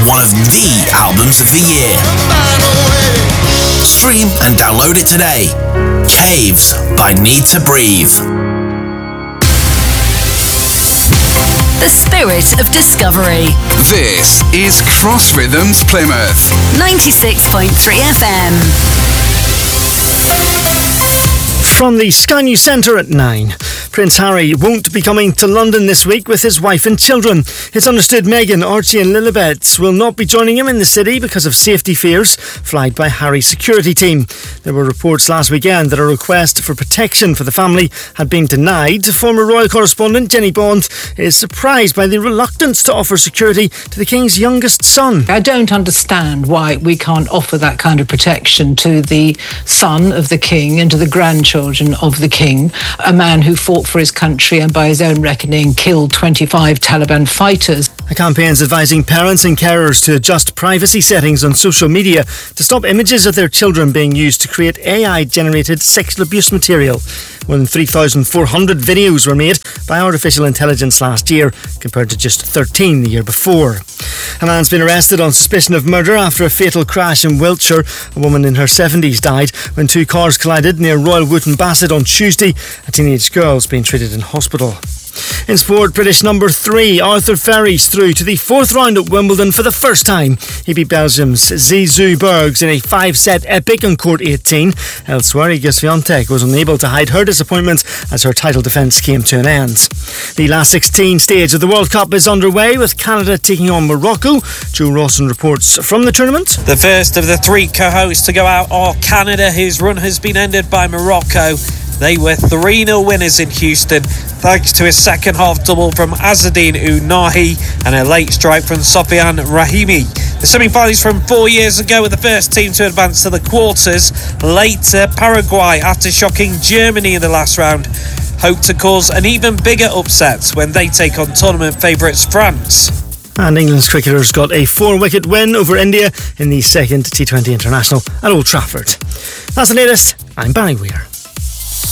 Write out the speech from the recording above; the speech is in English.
one of the albums of the year. Stream and download it today. Caves by Need to Breathe. The spirit of discovery. This is Cross Rhythms Plymouth. 96.3 FM. From the Sky News Centre at 9. Prince Harry won't be coming to London this week with his wife and children. It's understood Meghan, Archie and Lilibet will not be joining him in the city because of safety fears flagged by Harry's security team. There were reports last weekend that a request for protection for the family had been denied. Former royal correspondent Jenny Bond is surprised by the reluctance to offer security to the King's youngest son. I don't understand why we can't offer that kind of protection to the son of the King and to the grandchildren of the King, a man who fought for his country and by his own reckoning killed 25 Taliban fighters. A campaign's advising parents and carers to adjust privacy settings on social media to stop images of their children being used to create AI-generated sexual abuse material. More than 3,400 videos were made by artificial intelligence last year, compared to just 13 the year before. A man's been arrested on suspicion of murder after a fatal crash in Wiltshire. A woman in her 70s died when two cars collided near Royal Wootton Bassett on Tuesday. A teenage girl is being treated in hospital. In sport, British number 3 Arthur Ferry's through to the fourth round at Wimbledon for the first time. He beat Belgium's Zizou Bergs in a 5-set epic on court 18. Elsewhere, Iga Swiatek was unable to hide her disappointment as her title defence came to an end. The last 16 stage of the World Cup is underway with Canada taking on Morocco. Joe Rawson reports from the tournament. The first of the three co-hosts to go out are Canada, whose run has been ended by Morocco. They were 3-0 winners in Houston, thanks to a second-half double from Azzedine Ounahi and a late strike from Sofiane Rahimi. The semi-finals from 4 years ago were the first team to advance to the quarters. Later, Paraguay, after shocking Germany in the last round, hope to cause an even bigger upset when they take on tournament favourites France. And England's cricketers got a 4-wicket win over India in the second T20 International at Old Trafford. That's the latest. I'm Barry Weir.